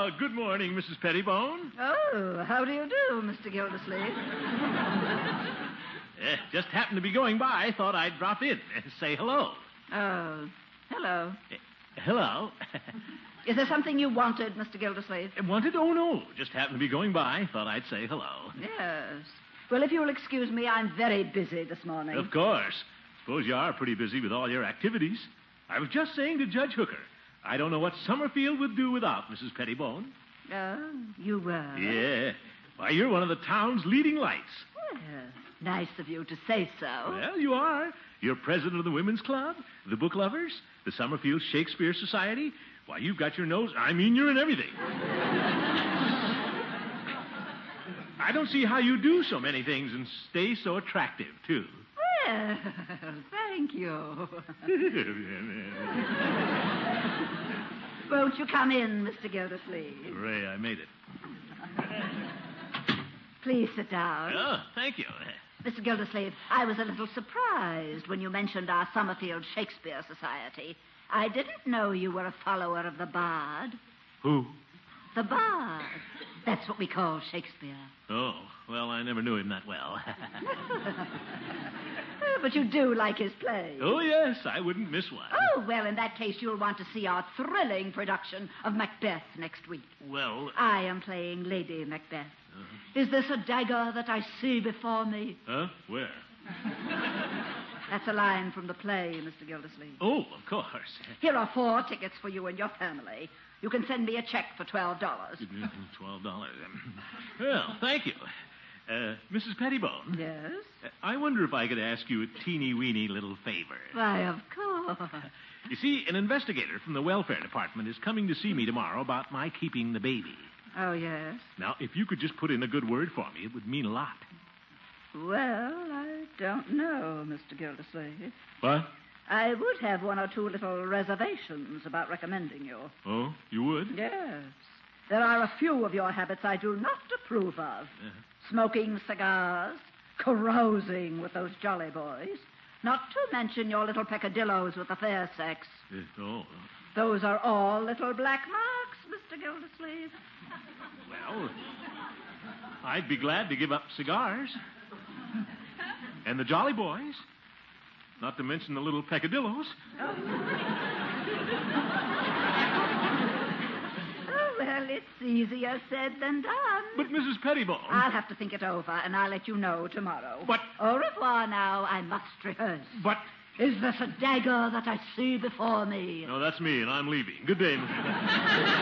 Oh, good morning, Mrs. Pettibone. Oh, how do you do, Mr. Gildersleeve? Just happened to be going by. Thought I'd drop in and say hello. Oh, hello. Hello. Is there something you wanted, Mr. Gildersleeve? Wanted? Oh, no. Just happened to be going by. Thought I'd say hello. Yes. Well, if you'll excuse me, I'm very busy this morning. Of course. Suppose you are pretty busy with all your activities. I was just saying to Judge Hooker, I don't know what Summerfield would do without Mrs. Pettibone. Oh, you were? Yeah. Why, you're one of the town's leading lights. Well, nice of you to say so. Well, you are. You're president of the Women's Club, the Book Lovers, the Summerfield Shakespeare Society. Why, you've got your nose... you're in everything. I don't see how you do so many things and stay so attractive, too. Well, thank you. Won't you come in, Mr. Gildersleeve? Hooray, I made it. Please sit down. Oh, thank you. Mr. Gildersleeve, I was a little surprised when you mentioned our Summerfield Shakespeare Society. I didn't know you were a follower of the Bard. Who? The Bard. That's what we call Shakespeare. Oh, well, I never knew him that well. But you do like his plays. Oh, yes, I wouldn't miss one. Oh, well, in that case, you'll want to see our thrilling production of Macbeth next week. Well... I am playing Lady Macbeth. Is this a dagger that I see before me? Huh? Where? That's a line from the play, Mr. Gildersleeve. Oh, of course. Here are 4 tickets for you and your family. You can send me a check for $12. $12. Well, thank you. Mrs. Pettibone. Yes? I wonder if I could ask you a teeny-weeny little favor. Why, of course. You see, an investigator from the welfare department is coming to see me tomorrow about my keeping the baby. Oh, yes? Now, if you could just put in a good word for me, it would mean a lot. Well, I don't know, Mr. Gildersleeve. What? I would have 1 or 2 little reservations about recommending you. Oh, you would? Yes. There are a few of your habits I do not approve of. Smoking cigars, carousing with those jolly boys, not to mention your little peccadillos with the fair sex. Oh. Those are all little black marks, Mr. Gildersleeve. Well, I'd be glad to give up cigars. And the jolly boys. Not to mention the little peccadillos. Oh, well, it's easier said than done. But, Mrs. Pettibone... I'll have to think it over, and I'll let you know tomorrow. But... Au revoir now. I must rehearse. But... Is this a dagger that I see before me? No, that's me, and I'm leaving. Good day, Mrs.